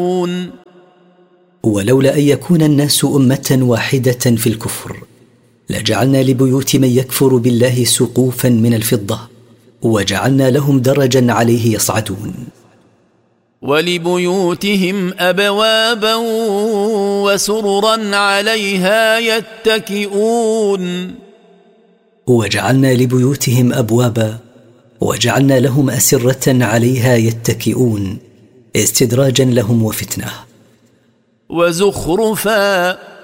ولولا أن يكون الناس أمة واحدة في الكفر لجعلنا لبيوت من يكفر بالله سقوفا من الفضة وجعلنا لهم درجا عليه يصعدون. ولبيوتهم أبوابا وسررا عليها يتكئون. وجعلنا لبيوتهم أبوابا وجعلنا لهم أسرة عليها يتكئون استدراجا لهم وفتنة. وزخرفا